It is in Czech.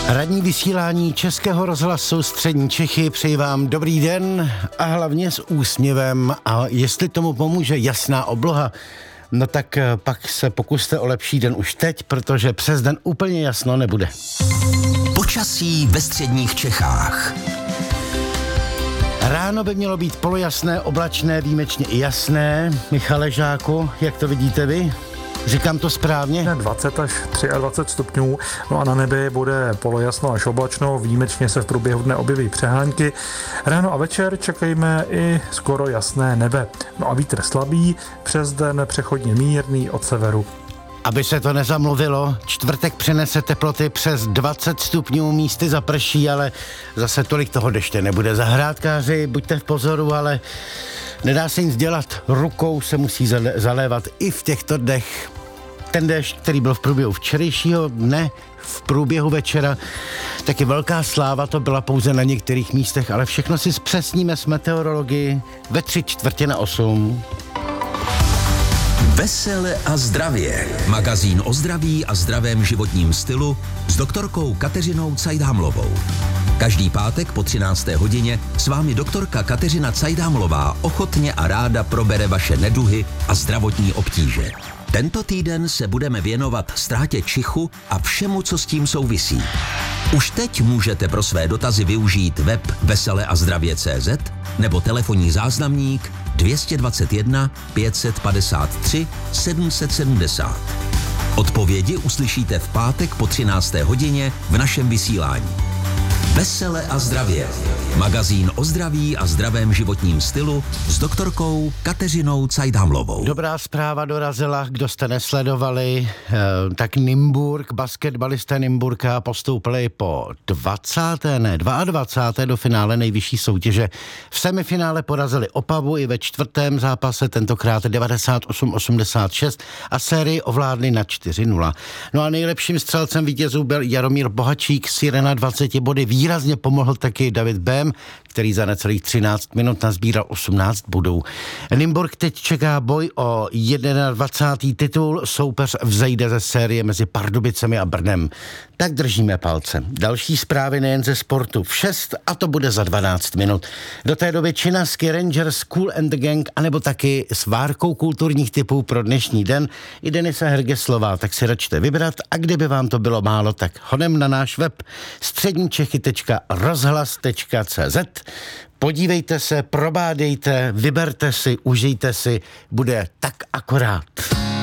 Radní vysílání Českého rozhlasu Střední Čechy, přeji vám dobrý den a hlavně s úsměvem, a jestli tomu pomůže jasná obloha, no tak pak se pokuste o lepší den už teď, protože přes den úplně jasno nebude. Počasí ve středních Čechách. Ráno by mělo být polojasné, oblačné, výjimečně i jasné. Michale Žáku, jak to vidíte vy? Říkám to správně? 20 až 23 stupňů, no a na nebi bude polojasno až oblačno, výjimečně se v průběhu dne objeví přehánky. Ráno a večer čekejme i skoro jasné nebe. No a vítr slabý, přes den přechodně mírný od severu. Aby se to nezamluvilo, čtvrtek přinese teploty přes 20 stupňů, místy zaprší, ale zase tolik toho deště nebude. Zahrádkáři, buďte v pozoru, ale nedá se nic dělat. Rukou se musí zalévat i v těchto dnech. Ten déšť, který byl v průběhu včerejšího dne, v průběhu večera, taky velká sláva to byla pouze na některých místech, ale všechno si zpřesníme s meteorology ve 7:45. Vesele a zdravě. Magazín o zdraví a zdravém životním stylu s doktorkou Kateřinou Cajdámlovou. Každý pátek po 13. hodině s vámi doktorka Kateřina Cajdámlová ochotně a ráda probere vaše neduhy a zdravotní obtíže. Tento týden se budeme věnovat ztrátě čichu a všemu, co s tím souvisí. Už teď můžete pro své dotazy využít web veseleazdravě.cz nebo telefonní záznamník 221 553 770. Odpovědi uslyšíte v pátek po 13. hodině v našem vysílání. Vesele a zdravě. Magazín o zdraví a zdravém životním stylu s doktorkou Kateřinou Cajdámlovou. Dobrá zpráva dorazila, kdo jste nesledovali, tak Nymburk, basketbalisté Nymburka postoupili po 22. do finále nejvyšší soutěže. V semifinále porazili Opavu i ve čtvrtém zápase, tentokrát 98-86 a sérii ovládli na 4-0. No a nejlepším střelcem vítězů byl Jaromír Bohačík s 21 body. Výrazně pomohl taky David Bém, který za necelých 13 minut nazbíral 18 bodů. Nymburk teď čeká boj o 21. titul, soupeř vzejde ze série mezi Pardubicemi a Brnem. Tak držíme palce. Další zprávy nejen ze sportu v 6 a to bude za 12 minut. Do té doby Činasky Rangers, Kool and the Gang, anebo taky s várkou kulturních typů pro dnešní den i Denisa Hergeslová, tak si račte vybrat, a kdyby vám to bylo málo, tak hodem na náš web středničechy.rozhlas.cz. Podívejte se, probádejte, vyberte si, užijte si, bude tak akorát.